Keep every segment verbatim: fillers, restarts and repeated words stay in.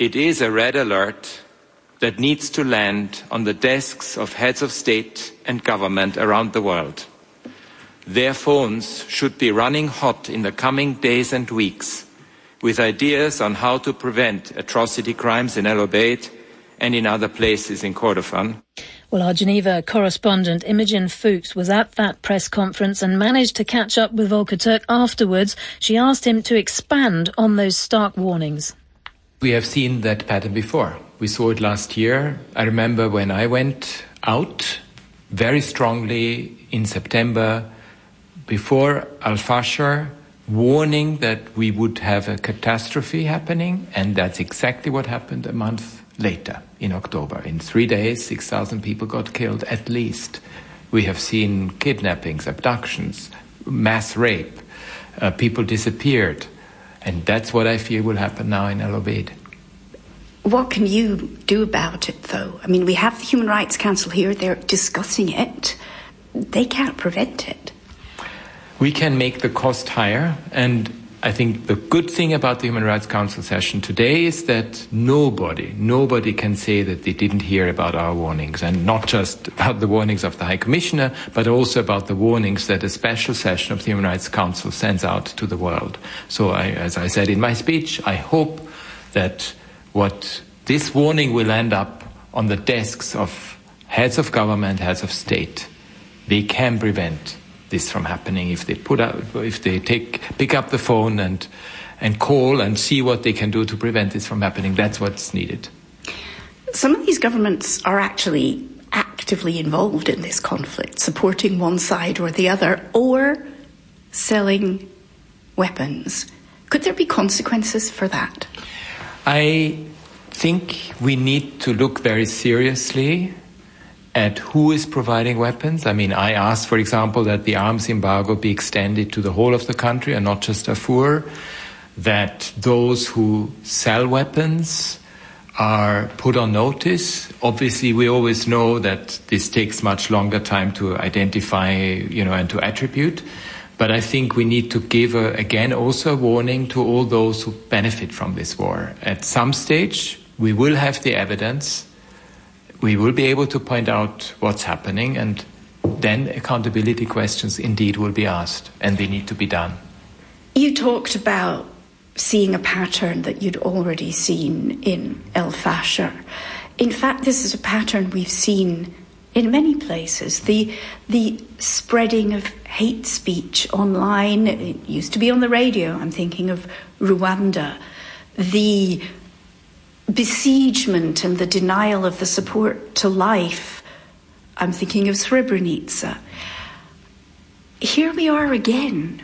It is a red alert that needs to land on the desks of heads of state and government around the world. Their phones should be running hot in the coming days and weeks with ideas on how to prevent atrocity crimes in El Obeid and in other places in Kordofan. Well, our Geneva correspondent Imogen Fuchs was at that press conference and managed to catch up with Volker Turk afterwards. She asked him to expand on those stark warnings. We have seen that pattern before. We saw it last year. I remember when I went out very strongly in September before Al-Fashr, warning that we would have a catastrophe happening, and that's exactly what happened a month later, in October. In three days, six thousand people got killed, at least. We have seen kidnappings, abductions, mass rape, uh, people disappeared. And that's what I fear will happen now in El Obeid. What can you do about it, though? I mean, we have the Human Rights Council here. They're discussing it. They can't prevent it. We can make the cost higher. And I think the good thing about the Human Rights Council session today is that nobody, nobody can say that they didn't hear about our warnings, and not just about the warnings of the High Commissioner, but also about the warnings that a special session of the Human Rights Council sends out to the world. So I, as I said in my speech, I hope that what this warning will end up on the desks of heads of government, heads of state. They can prevent this from happening if they put out, if they take, pick up the phone and, and call and see what they can do to prevent this from happening. That's what's needed. Some of these governments are actually actively involved in this conflict, supporting one side or the other, or selling weapons. Could there be consequences for that? I think we need to look very seriously at who is providing weapons. I mean, I asked, for example, that the arms embargo be extended to the whole of the country and not just Darfur, that those who sell weapons are put on notice. Obviously, we always know that this takes much longer time to identify, you know, and to attribute. But I think we need to give, a, again, also a warning to all those who benefit from this war. At some stage, we will have the evidence. We will be able to point out what's happening, and then accountability questions indeed will be asked, and they need to be done. You talked about seeing a pattern that you'd already seen in Al-Fashr. In fact, this is a pattern we've seen in many places. The, the spreading of hate speech online, it used to be on the radio. I'm thinking of Rwanda. The besiegement and the denial of the support to life. I'm thinking of Srebrenica. Here we are again.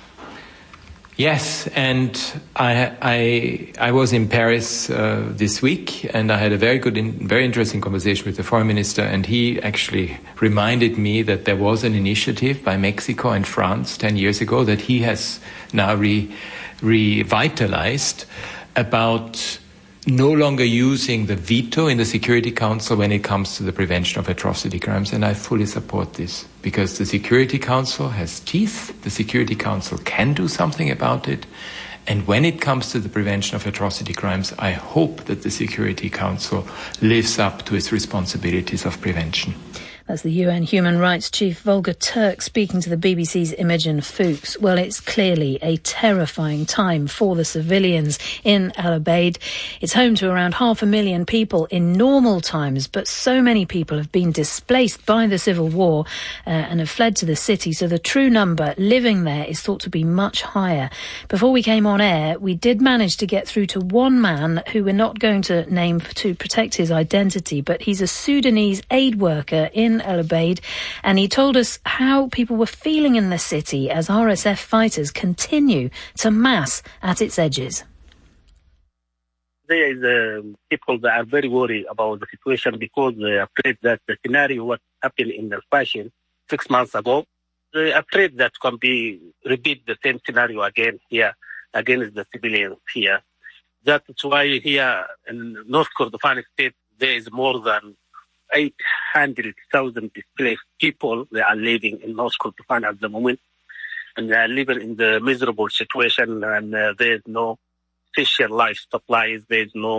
Yes, and I I, I was in Paris uh, this week, and I had a very good, in, very interesting conversation with the foreign minister, and he actually reminded me that there was an initiative by Mexico and France ten years ago that he has now re, revitalized about no longer using the veto in the Security Council when it comes to the prevention of atrocity crimes. And I fully support this, because the Security Council has teeth. The Security Council can do something about it. And when it comes to the prevention of atrocity crimes, I hope that the Security Council lives up to its responsibilities of prevention. That's the U N Human Rights Chief Volker Turk speaking to the B B C's Imogen Fuchs. Well, it's clearly a terrifying time for the civilians in El Obeid. It's home to around half a million people in normal times, but so many people have been displaced by the civil war uh, and have fled to the city, so the true number living there is thought to be much higher. Before we came on air, we did manage to get through to one man who we're not going to name to protect his identity, but he's a Sudanese aid worker in El Obeid, and he told us how people were feeling in the city as R S F fighters continue to mass at its edges. There is uh, people that are very worried about the situation because they are afraid that the scenario what happened in Al-Fashir six months ago, they are afraid that can be repeat the same scenario again here against the civilians here. That's why here in North Kordofan state there is more than eight hundred thousand displaced people that are living in North Kordofan at the moment, and they are living in the miserable situation, and uh, there is no official life supplies, there is no